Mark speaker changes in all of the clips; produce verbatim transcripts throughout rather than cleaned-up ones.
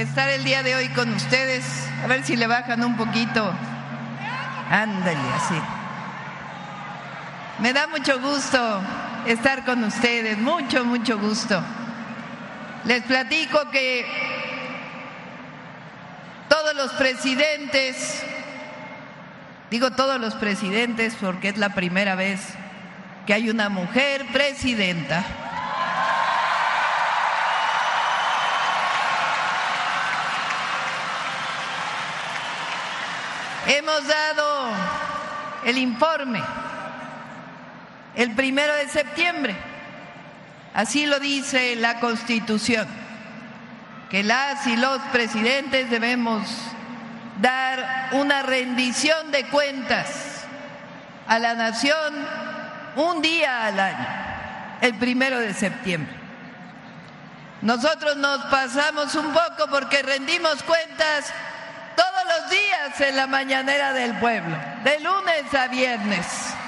Speaker 1: estar el día de hoy con ustedes. A ver si le bajan un poquito. Ándale, así. Me da mucho gusto estar con ustedes, mucho, mucho gusto. Les platico que todos los presidentes, digo todos los presidentes porque es la primera vez que hay una mujer presidenta. Hemos dado el informe el primero de septiembre. Así lo dice la Constitución, que las y los presidentes debemos dar una rendición de cuentas a la nación un día al año, el primero de septiembre. Nosotros nos pasamos un poco porque rendimos cuentas todos los días en la mañanera del pueblo, de lunes a viernes.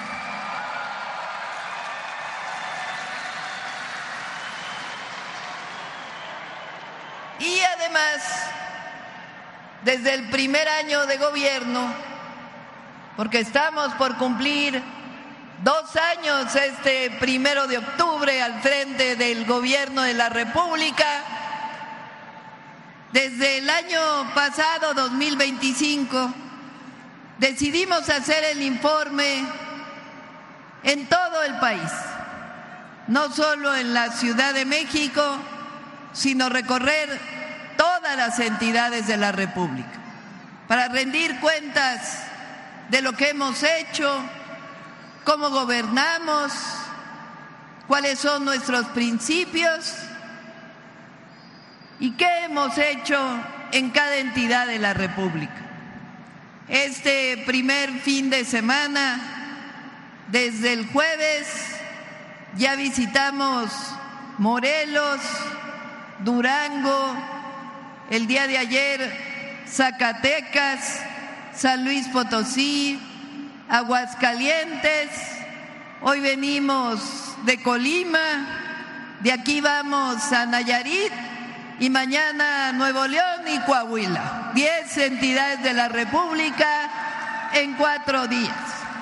Speaker 1: Y además, desde el primer año de gobierno, porque estamos por cumplir dos años este primero de octubre al frente del gobierno de la República, desde el año pasado, dos mil veinticinco, decidimos hacer el informe en todo el país, no solo en la Ciudad de México, sino recorrer todas las entidades de la República para rendir cuentas de lo que hemos hecho, cómo gobernamos, cuáles son nuestros principios y qué hemos hecho en cada entidad de la República. Este primer fin de semana, desde el jueves, ya visitamos Morelos, Durango, el día de ayer Zacatecas, San Luis Potosí, Aguascalientes, hoy venimos de Colima, de aquí vamos a Nayarit y mañana Nuevo León y Coahuila. Diez entidades de la República en cuatro días.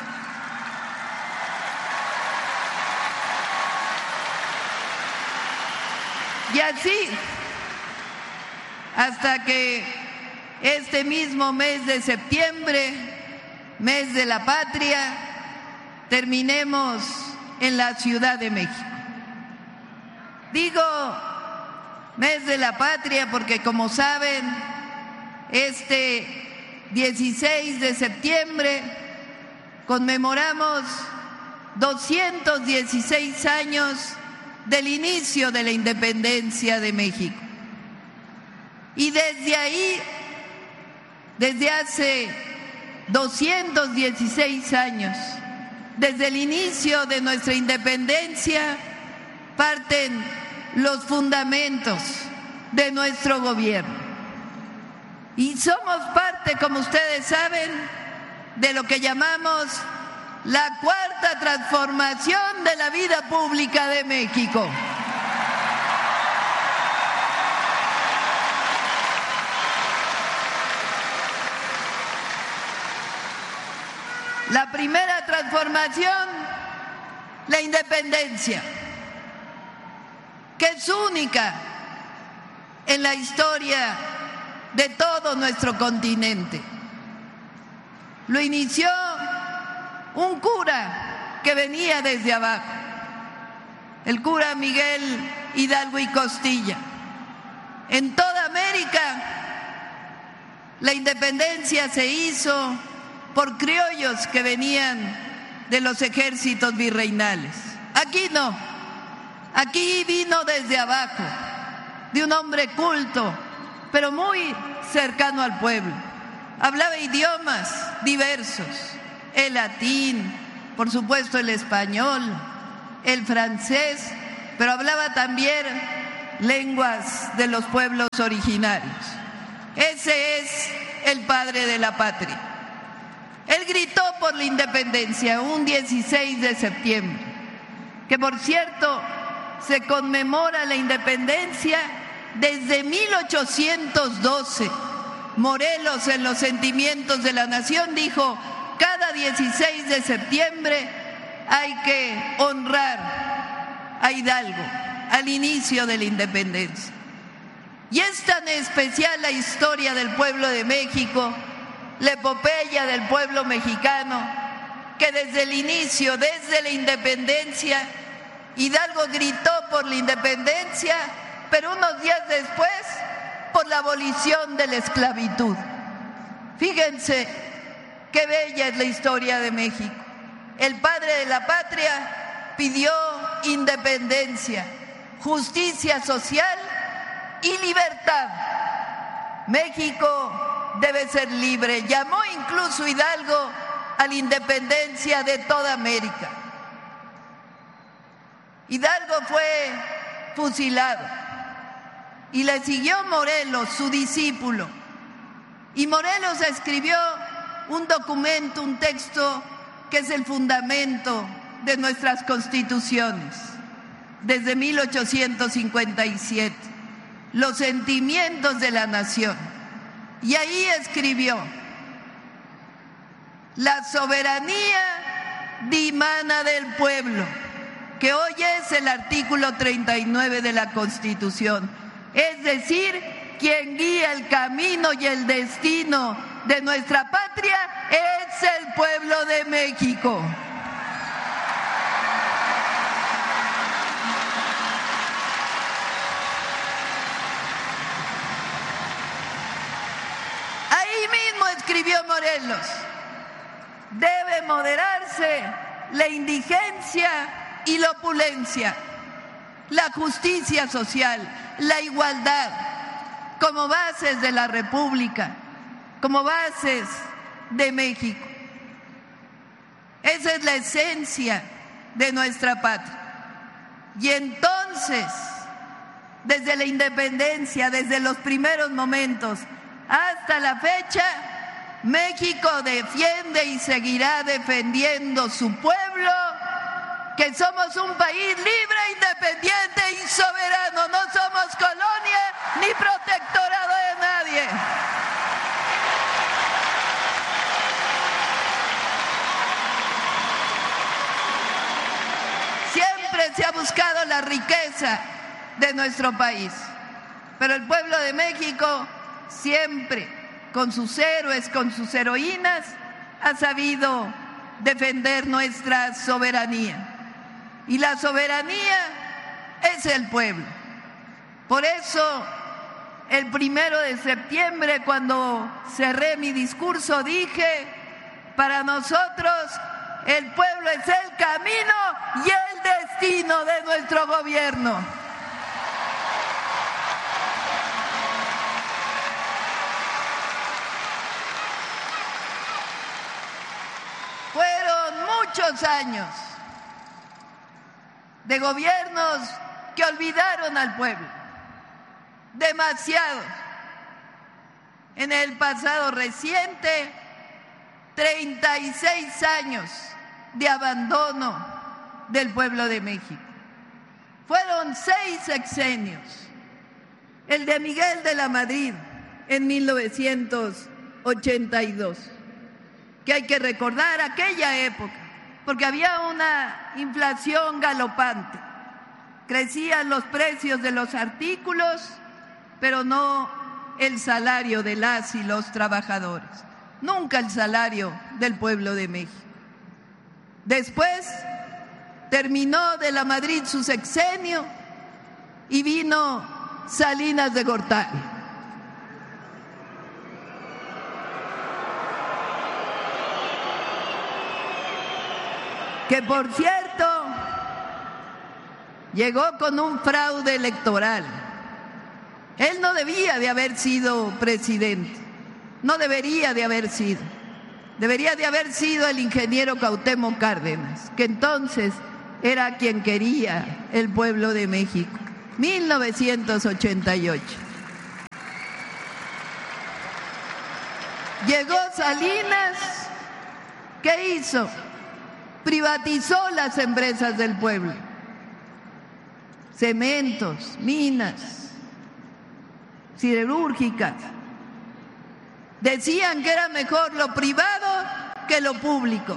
Speaker 1: Y así, hasta que este mismo mes de septiembre, mes de la patria, terminemos en la Ciudad de México. Digo mes de la patria porque, como saben, este dieciséis de septiembre conmemoramos doscientos dieciséis años del inicio de la independencia de México. Y desde ahí, desde hace doscientos dieciséis años, desde el inicio de nuestra independencia, parten los fundamentos de nuestro gobierno. Y somos parte, como ustedes saben, de lo que llamamos la cuarta transformación de la vida pública de México. La primera transformación, la independencia, que es única en la historia de todo nuestro continente. Lo inició un cura que venía desde abajo, el cura Miguel Hidalgo y Costilla. En toda América, la independencia se hizo por criollos que venían de los ejércitos virreinales. Aquí no, aquí vino desde abajo, de un hombre culto, pero muy cercano al pueblo. Hablaba idiomas diversos, el latín, por supuesto el español, el francés, pero hablaba también lenguas de los pueblos originarios. Ese es el padre de la patria. Él gritó por la independencia un dieciséis de septiembre, que por cierto se conmemora la independencia desde mil ochocientos doce, Morelos, en Los Sentimientos de la Nación, dijo: cada dieciséis de septiembre hay que honrar a Hidalgo, al inicio de la independencia. Y es tan especial la historia del pueblo de México, la epopeya del pueblo mexicano, que desde el inicio, desde la independencia, Hidalgo gritó por la independencia, pero unos días después por la abolición de la esclavitud. Fíjense qué bella es la historia de México. El padre de la patria pidió independencia, justicia social y libertad. México debe ser libre. Llamó incluso Hidalgo a la independencia de toda América. Hidalgo fue fusilado y le siguió Morelos, su discípulo. Y Morelos escribió un documento, un texto que es el fundamento de nuestras constituciones desde mil ochocientos cincuenta y siete, Los Sentimientos de la Nación. Y ahí escribió: la soberanía dimana del pueblo, que hoy es el artículo treinta y nueve de la Constitución, es decir, quien guía el camino y el destino de nuestra patria es el pueblo de México. Ahí mismo escribió Morelos: debe moderarse la indigencia y la opulencia, la justicia social, la igualdad, como bases de la República, como bases de México. Esa es la esencia de nuestra patria. Y entonces, desde la independencia, desde los primeros momentos hasta la fecha, México defiende y seguirá defendiendo su pueblo, que somos un país libre, independiente y soberano. No somos colonia ni protectorado de nadie. Siempre se ha buscado la riqueza de nuestro país, pero el pueblo de México siempre, con sus héroes, con sus heroínas, ha sabido defender nuestra soberanía. Y la soberanía es el pueblo. Por eso, el primero de septiembre, cuando cerré mi discurso, dije: para nosotros el pueblo es el camino y el destino de nuestro gobierno. Fueron muchos años de gobiernos que olvidaron al pueblo, demasiado. En el pasado reciente, treinta y seis años de abandono del pueblo de México. Fueron seis sexenios. El de Miguel de la Madrid en mil novecientos ochenta y dos, que hay que recordar aquella época, porque había una inflación galopante. Crecían los precios de los artículos, pero no el salario de las y los trabajadores. Nunca el salario del pueblo de México. Después terminó de la Madrid su sexenio y vino Salinas de Gortari. Que, por cierto, llegó con un fraude electoral. Él no debía de haber sido presidente, no debería de haber sido. Debería de haber sido el ingeniero Cuauhtémoc Cárdenas, que entonces era quien quería el pueblo de México. mil novecientos ochenta y ocho. Llegó Salinas, ¿qué hizo? Privatizó las empresas del pueblo, cementos, minas, siderúrgicas. Decían que era mejor lo privado que lo público.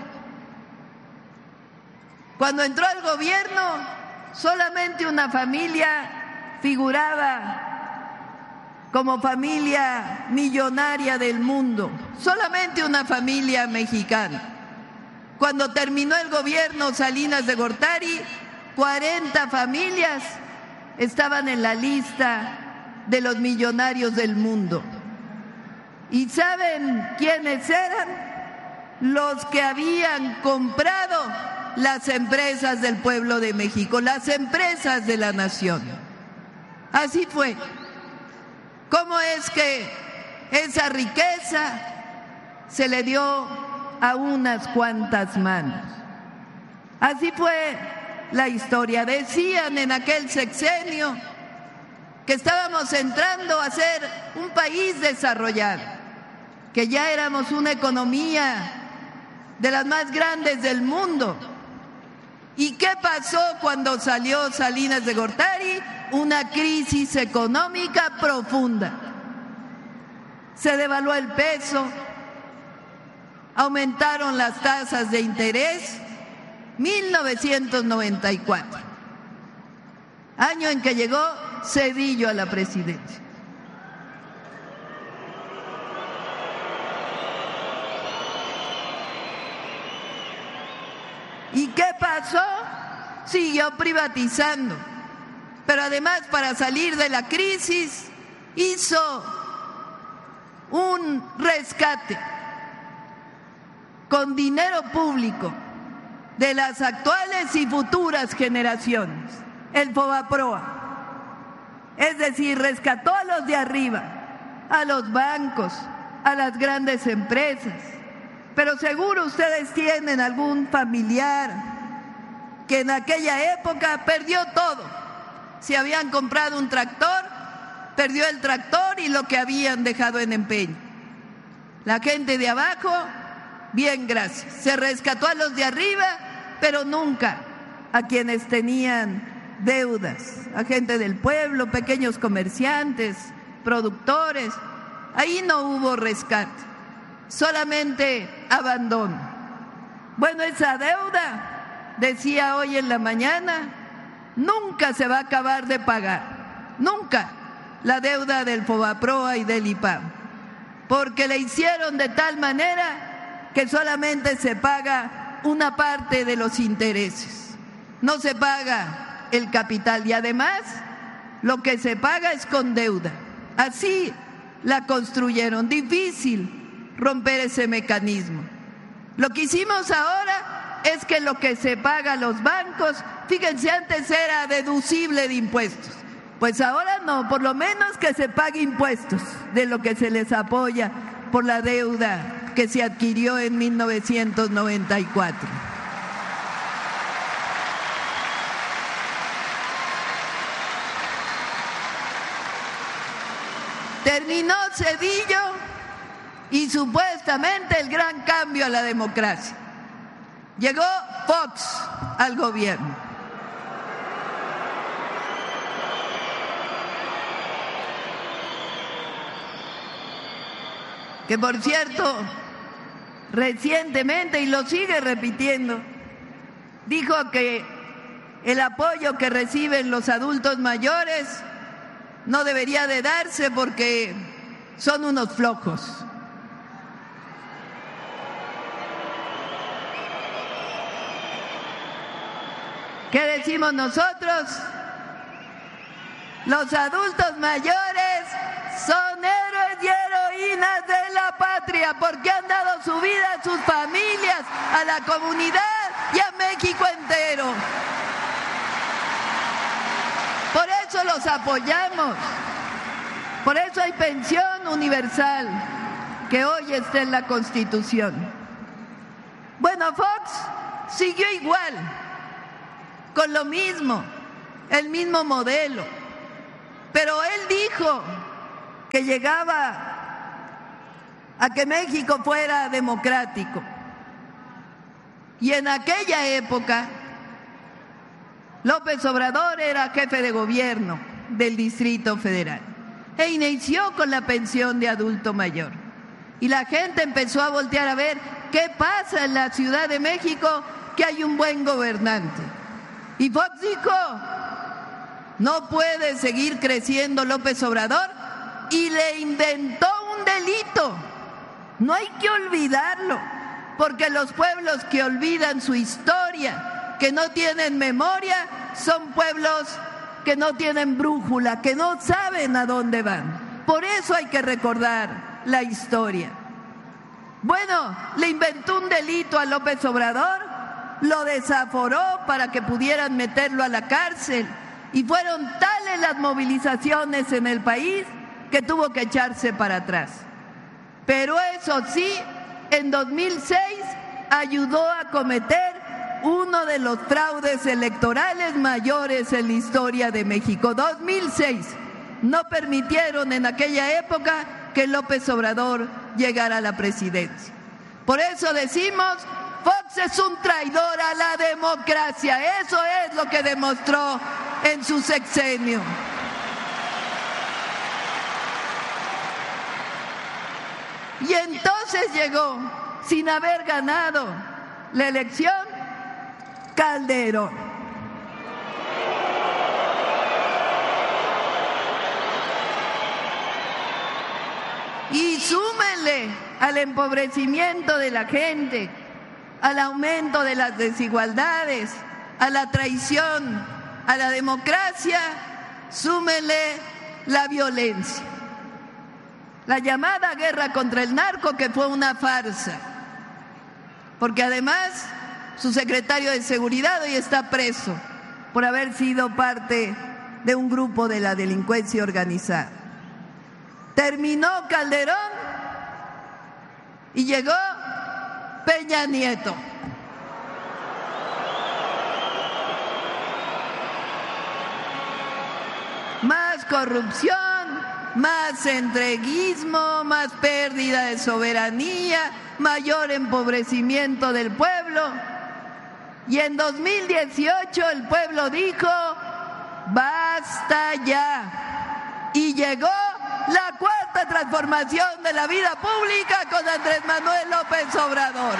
Speaker 1: Cuando entró al gobierno, solamente una familia figuraba como familia millonaria del mundo, solamente una familia mexicana. Cuando terminó el gobierno Salinas de Gortari, cuarenta familias estaban en la lista de los millonarios del mundo. ¿Y saben quiénes eran? Los que habían comprado las empresas del pueblo de México, las empresas de la nación. Así fue. ¿Cómo es que esa riqueza se le dio a unas cuantas manos? Así fue la historia. Decían en aquel sexenio que estábamos entrando a ser un país desarrollado, que ya éramos una economía de las más grandes del mundo. ¿Y qué pasó cuando salió Salinas de Gortari? Una crisis económica profunda. Se devaluó el peso, aumentaron las tasas de interés. mil novecientos noventa y cuatro, año en que llegó Zedillo a la presidencia. ¿Y qué pasó? Siguió privatizando, pero además, para salir de la crisis, hizo un rescate con dinero público de las actuales y futuras generaciones, el FOBAPROA. Es decir, rescató a los de arriba, a los bancos, a las grandes empresas. Pero seguro ustedes tienen algún familiar que en aquella época perdió todo. Si habían comprado un tractor, perdió el tractor y lo que habían dejado en empeño. La gente de abajo, bien, gracias. Se rescató a los de arriba, pero nunca a quienes tenían deudas, a gente del pueblo, pequeños comerciantes, productores. Ahí no hubo rescate, solamente abandono. Bueno, esa deuda, decía hoy en la mañana, nunca se va a acabar de pagar, nunca, la deuda del FOBAPROA y del IPAM, porque le hicieron de tal manera que solamente se paga una parte de los intereses, no se paga el capital, y además lo que se paga es con deuda. Así la construyeron. Difícil romper ese mecanismo. Lo que hicimos ahora es que lo que se paga a los bancos, fíjense, antes era deducible de impuestos, pues ahora no, por lo menos que se pague impuestos de lo que se les apoya por la deuda que se adquirió en mil novecientos noventa y cuatro. Terminó Zedillo y supuestamente el gran cambio a la democracia. Llegó Fox al gobierno. Que por cierto, recientemente, y lo sigue repitiendo, dijo que el apoyo que reciben los adultos mayores no debería de darse porque son unos flojos. ¿Qué decimos nosotros? Los adultos mayores son héroes y heroínas de la patria porque han dado su vida a sus familias, a la comunidad y a México entero. Por eso los apoyamos. Por eso hay pensión universal que hoy está en la Constitución. Bueno, Fox siguió igual, con lo mismo, el mismo modelo. Pero él dijo que llegaba a que México fuera democrático. Y en aquella época, López Obrador era jefe de gobierno del Distrito Federal. e inició con la pensión de adulto mayor. Y la gente empezó a voltear a ver qué pasa en la Ciudad de México, que hay un buen gobernante. Y Fox dijo, no puede seguir creciendo López Obrador, y le inventó un delito. No hay que olvidarlo, porque los pueblos que olvidan su historia, que no tienen memoria, son pueblos que no tienen brújula, que no saben a dónde van. Por eso hay que recordar la historia. Bueno, le inventó un delito a López Obrador, lo desaforó para que pudieran meterlo a la cárcel, y fueron tales las movilizaciones en el país que tuvo que echarse para atrás. Pero eso sí, en dos mil seis ayudó a cometer uno de los fraudes electorales mayores en la historia de México. dos mil seis, no permitieron en aquella época que López Obrador llegara a la presidencia. Por eso decimos, Fox es un traidor a la democracia. Eso es lo que demostró en su sexenio. Y entonces llegó, sin haber ganado la elección, Calderón. Y súmenle al empobrecimiento de la gente, al aumento de las desigualdades, a la traición a la democracia, súmenle la violencia. La llamada guerra contra el narco, que fue una farsa, porque además su secretario de Seguridad hoy está preso por haber sido parte de un grupo de la delincuencia organizada. Terminó Calderón y llegó Peña Nieto. Más corrupción, más entreguismo, más pérdida de soberanía, mayor empobrecimiento del pueblo. Y en dos mil dieciocho el pueblo dijo, basta ya. Y llegó la cuarta transformación de la vida pública con Andrés Manuel López Obrador.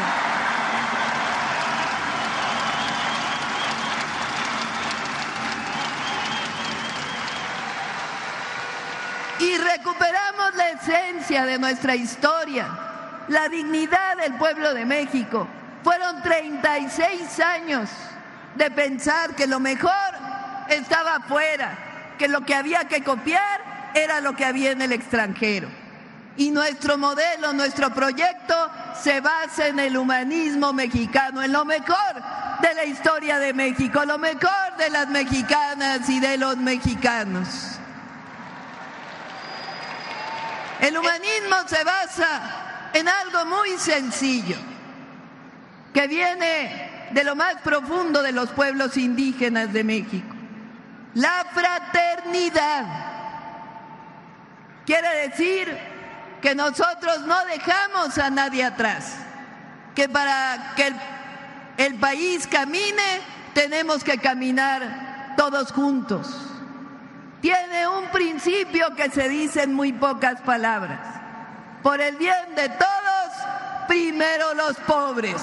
Speaker 1: Y recuperamos la esencia de nuestra historia, la dignidad del pueblo de México. Fueron treinta y seis años de pensar que lo mejor estaba afuera, que lo que había que copiar era lo que había en el extranjero. Y nuestro modelo, nuestro proyecto se basa en el humanismo mexicano, en lo mejor de la historia de México, lo mejor de las mexicanas y de los mexicanos. El humanismo se basa en algo muy sencillo, que viene de lo más profundo de los pueblos indígenas de México: la fraternidad. Quiere decir que nosotros no dejamos a nadie atrás, que para que el, el país camine tenemos que caminar todos juntos. Tiene un principio que se dice en muy pocas palabras: por el bien de todos, primero los pobres.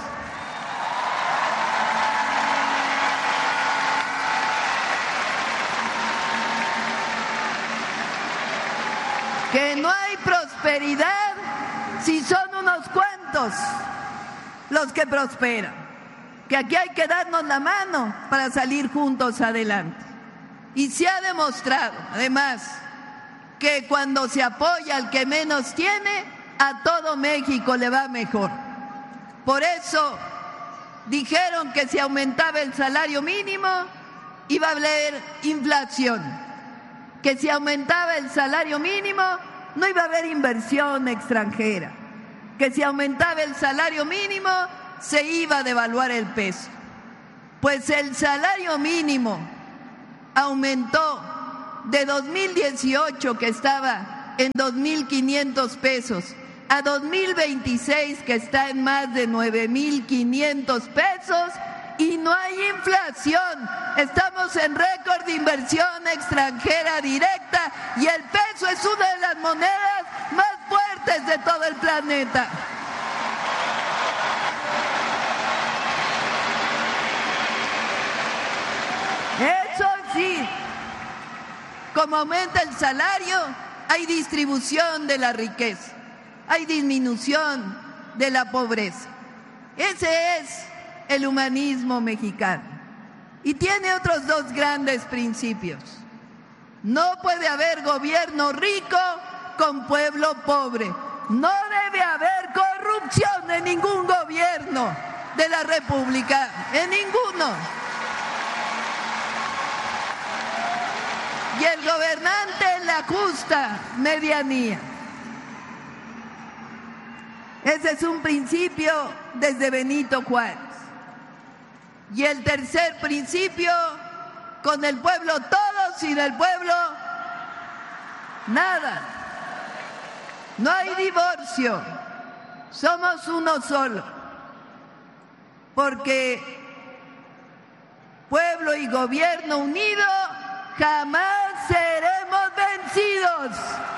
Speaker 1: Que no hay prosperidad si son unos cuantos los que prosperan. Que aquí hay que darnos la mano para salir juntos adelante. Y se ha demostrado, además, que cuando se apoya al que menos tiene, a todo México le va mejor. Por eso dijeron que si aumentaba el salario mínimo, iba a haber inflación. Que si aumentaba el salario mínimo, no iba a haber inversión extranjera. Que si aumentaba el salario mínimo, se iba a devaluar el peso. Pues el salario mínimo aumentó de dos mil dieciocho, que estaba en dos mil quinientos pesos, a dos mil veintiséis, que está en más de nueve mil quinientos pesos, y no hay inflación. Estamos en récord de inversión extranjera directa y el peso es una de las monedas más fuertes de todo el planeta. Eso sí, como aumenta el salario, hay distribución de la riqueza, hay disminución de la pobreza. Ese es el humanismo mexicano. Y tiene otros dos grandes principios. No puede haber gobierno rico con pueblo pobre. No debe haber corrupción en ningún gobierno de la República, en ninguno. Y el gobernante en la justa medianía. Ese es un principio desde Benito Juárez. Y el tercer principio, con el pueblo todo, sin el pueblo nada. No hay divorcio, somos uno solo. Porque pueblo y gobierno unido jamás seremos vencidos.